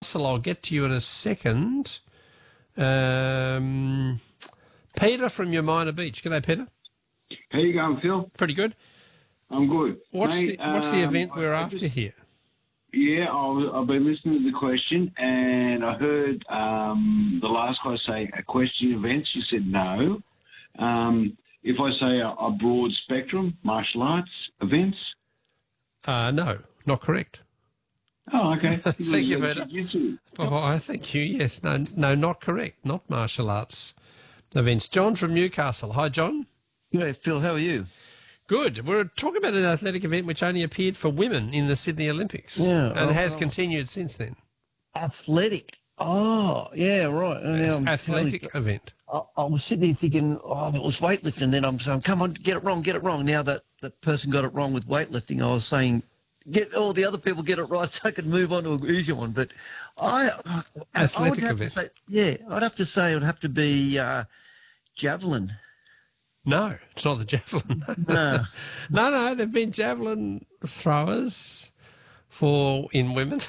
I'll get to you in a second. Peter from your Minor Beach. G'day, Peter. How you going, Phil? Pretty good. I'm good. What's Mate, the event we're after here? Yeah, I've been listening to the question, and I heard the last guy say a question events. You said no. If I say a broad spectrum, martial arts events? No, not correct. Oh, okay. Thank you, Peter. Oh, thank you. Yes, no, not correct. Not martial arts events. John from Newcastle. Hi, John. Hey, Phil, how are you? Good. We're talking about an athletic event which only appeared for women in the Sydney Olympics. Yeah. And has continued since then. Athletic. Oh, yeah, right. Athletic event. I was sitting there thinking, it was weightlifting. Then I'm saying, come on, get it wrong. Now that person got it wrong with weightlifting, I was saying, get all the other people get it right so I could move on to an easier one. But athletic event. I'd have to say it would have to be javelin. No, it's not the javelin. No. No, they've been javelin throwers in women.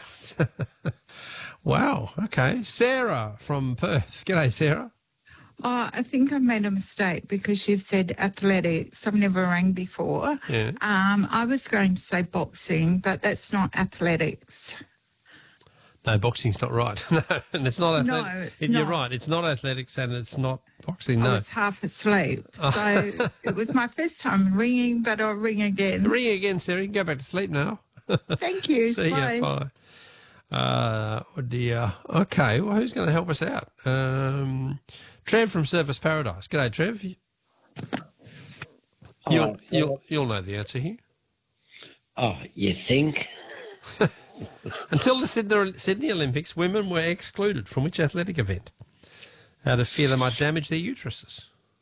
Wow, okay. Sarah from Perth. G'day, Sarah. Oh, I think I made a mistake because you've said athletics. I've never rang before. Yeah. I was going to say boxing, but that's not athletics. No, boxing's not right. No, and it's not athletics. No, it's You're not. right. It's not athletics and it's not boxing, I no. was half asleep. So it was my first time ringing, but I'll ring again. Ring again, Sarah. You can go back to sleep now. Thank you. See Bye. ya. Bye. Oh dear. Okay, well, who's going to help us out? Trev from Surfers Paradise. G'day, Trev. You'll know the answer here. Oh, you think? Until the Sydney Olympics, women were excluded from which athletic event? Out of fear they might damage their uteruses.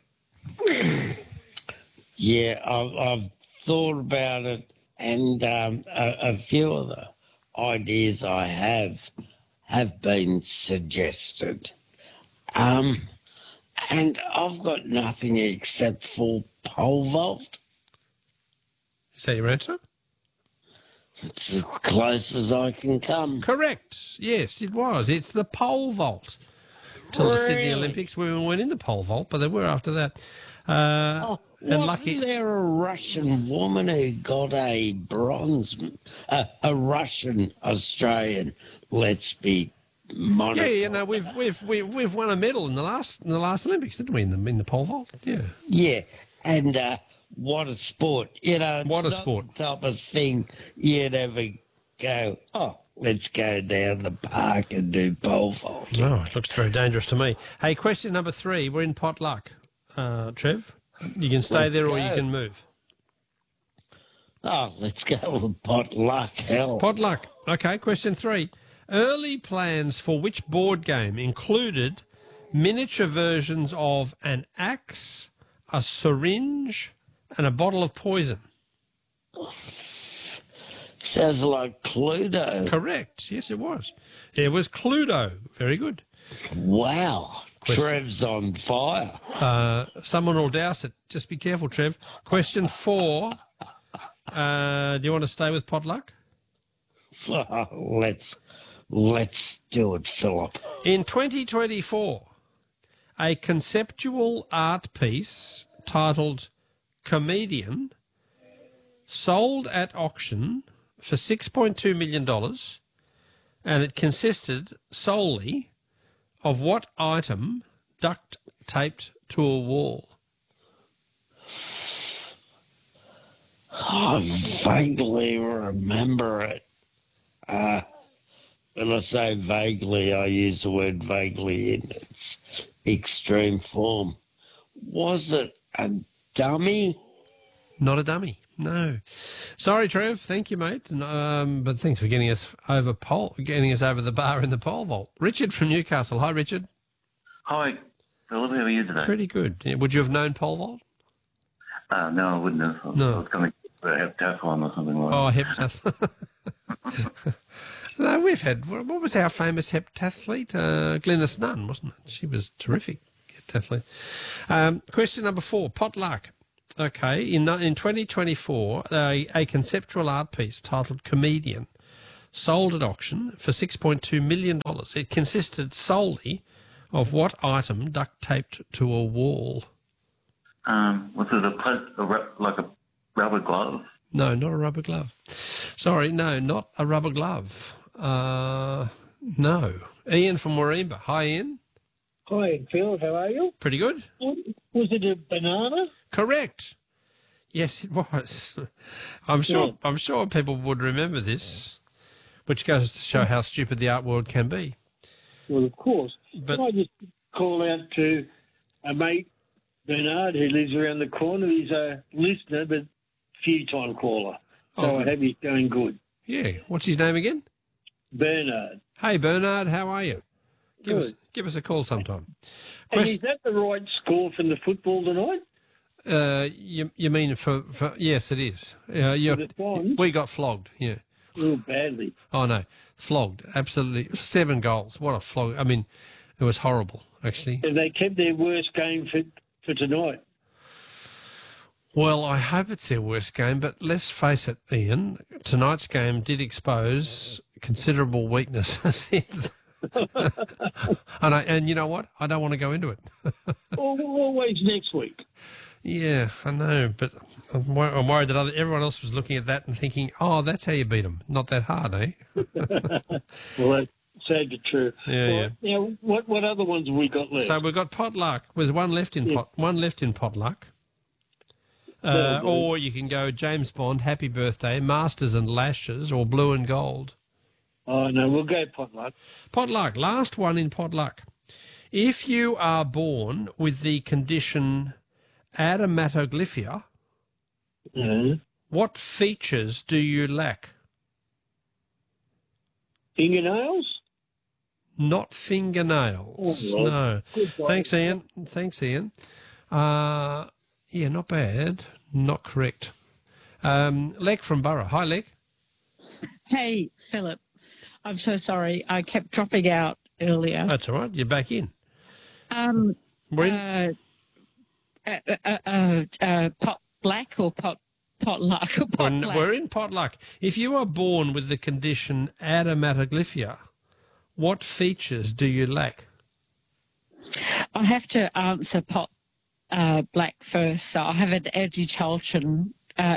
Yeah, I've thought about it, and a few of the ideas I have been suggested. And I've got nothing except for pole vault. Is that your answer? It's as close as I can come. Correct. Yes, it was. It's the pole vault. Till the Sydney Olympics, women weren't in the pole vault, but they were after that. Wasn't there a Russian woman who got a bronze, a Russian Australian? Let's be monarch. Yeah, no, we've won a medal in the last Olympics, didn't we? In the pole vault, yeah. Yeah, and what a sport! You know, it's what a not sport! The type of thing you'd ever go. Oh, let's go down the park and do pole vault. Oh, it looks very dangerous to me. Hey, question number 3. We're in potluck. Trev, you can stay there or you can move. Oh, let's go with potluck. Hell. Potluck. Okay, question 3. Early plans for which board game included miniature versions of an axe, a syringe, and a bottle of poison? Sounds like Cluedo. Correct. Yes, it was. It was Cluedo. Very good. Wow. Trev's on fire. Someone will douse it. Just be careful, Trev. Question 4. Do you want to stay with potluck? Let's do it, Philip. In 2024, a conceptual art piece titled Comedian sold at auction for $6.2 million, and it consisted solely of what item duct taped to a wall? I vaguely remember it. When I say vaguely, I use the word vaguely in its extreme form. Was it a dummy? Not a dummy, no. Sorry, Trev. Thank you, mate. But thanks for getting us over the bar in the pole vault. Richard from Newcastle. Hi, Richard. Hi, Philip. How are you today? Pretty good. Yeah, would you have known pole vault? No, I wouldn't have. No. I was going to heptathlon or something like that. Oh, heptathlon. No, we've had, what was our famous heptathlete? Glenys Nunn, wasn't it? She was terrific heptathlete. Question number 4, potluck. Okay, in 2024, a conceptual art piece titled Comedian sold at auction for $6.2 million. It consisted solely of what item duct taped to a wall? Was it like a rubber glove? No, not a rubber glove. Sorry, no, not a rubber glove. No. Ian from Warringah. Hi, Ian. Hi, Phil. How are you? Pretty good. Was it a banana? Correct. Yes, it was. I'm sure people would remember this, which goes to show how stupid the art world can be. Well, of course. But Can I just call out to a mate, Bernard, who lives around the corner. He's a listener, but few-time caller. So Oh, I good. hope he's going good. yeah, what's his name again? Bernard. Hey, Bernard, how are you? Good. Give us a call sometime. And is that the right score from the football tonight? You mean for yes, it is. the Swans? We got flogged. Yeah. Oh, badly. Oh no, flogged. Absolutely, 7 goals. What a flog! I mean, it was horrible. Actually. And they kept their worst game for tonight. Well, I hope it's their worst game, but let's face it, Ian. Tonight's game did expose considerable weaknesses. And you know what? I don't want to go into it. Always next week. Yeah, I know, but I'm worried that everyone else was looking at that and thinking, "Oh, that's how you beat them. Not that hard, eh?" Well, that's sad but true. Yeah, yeah. Now, what other ones have we got left? So we've got potluck. There's one left in potluck. Well, Or you can go James Bond, Happy Birthday, Masters and Lashes, or Blue and Gold. Oh, no, we'll go potluck. Potluck, last one in potluck. If you are born with the condition adematoglyphia, what features do you lack? Fingernails? Not fingernails. Oh, well, no. goodbye. Thanks, Ian. Yeah, not bad. Not correct. Leg from Borough. Hi, Leg. Hey, Philip. I'm so sorry. I kept dropping out earlier. That's all right. You're back in. Pot black or potluck or pot black? We're in potluck. If you are born with the condition adematoglyphia, what features do you lack? I have to answer pot black first. So I have an Eddie Charlton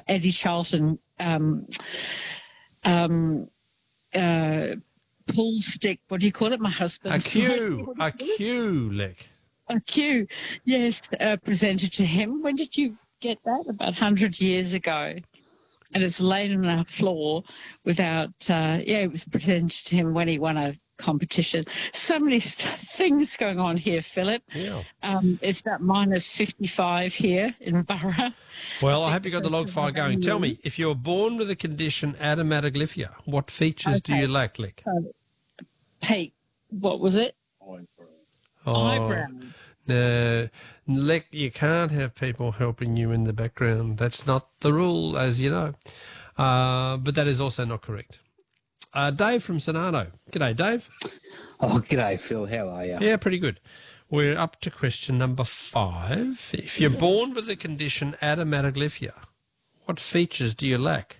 pull stick. What do you call it? My husband. A cue, Leg. A cue, yes, presented to him. When did you get that? About 100 years ago. And it's laid on our floor without, it was presented to him when he won a competition. So many things going on here, Philip. Yeah. It's about minus 55 here in Borough. Well, I hope you got the log file going. Tell me, if you're born with the condition adematoglyphia, what features do you lack, Leg? Pete, what was it? Eyebrow. No, Leg, you can't have people helping you in the background. That's not the rule, as you know. But that is also not correct. Dave from Sonado. G'day, Dave. Oh, g'day, Phil. How are you? Yeah, pretty good. We're up to question number 5. If you're born with the condition adematoglyphia, what features do you lack?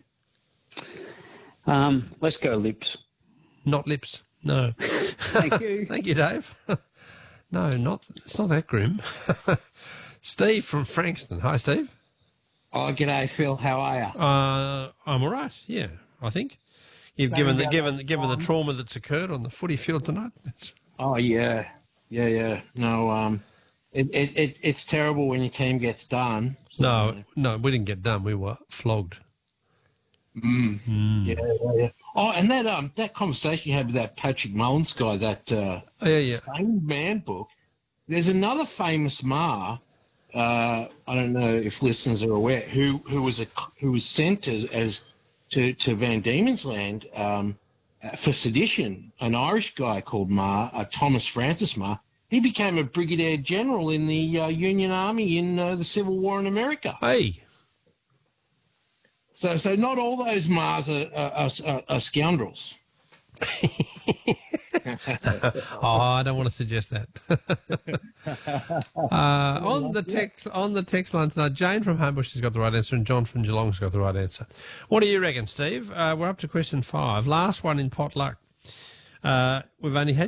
Let's go lips. Not lips. No. Thank you. Thank you, Dave. No, it's not that grim. Steve from Frankston. Hi, Steve. Oh, g'day, Phil. How are you? I'm all right. Yeah, I think. You've given the trauma that's occurred on the footy field tonight. Oh, yeah. No, it's terrible when your team gets done. So, No, we didn't get done. We were flogged. Yeah. Oh, and that conversation you had with that Patrick Mullins guy, that Sane Man book. There's another famous Ma. I don't know if listeners are aware, who was sent as to Van Diemen's Land for sedition. An Irish guy called Ma, Thomas Francis Ma. He became a brigadier general in the Union Army in the Civil War in America. Hey. So not all those Mars are scoundrels. Oh, I don't want to suggest that. On the text line tonight, Jane from Homebush has got the right answer, and John from Geelong's got the right answer. What do you reckon, Steve? We're up to question 5. Last one in potluck. We've only had